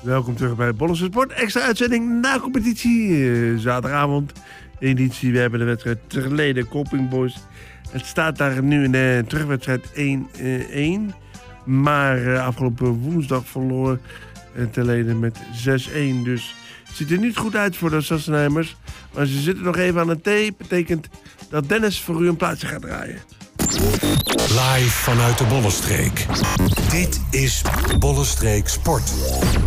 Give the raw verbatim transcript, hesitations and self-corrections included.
Welkom terug bij Bollens Sport. Extra uitzending na competitie. Uh, zaterdagavond editie. We hebben de wedstrijd Terlede Kolping Boys. Het staat daar nu in de terugwedstrijd één-één. Maar uh, afgelopen woensdag verloor uh, Terlede met zes-één. Dus het ziet er niet goed uit voor de Sassenheimers. Maar ze zitten nog even aan een thee. Betekent dat Dennis voor u een plaatsje gaat draaien. Live vanuit de Bollenstreek. Dit is Bollenstreek Sport.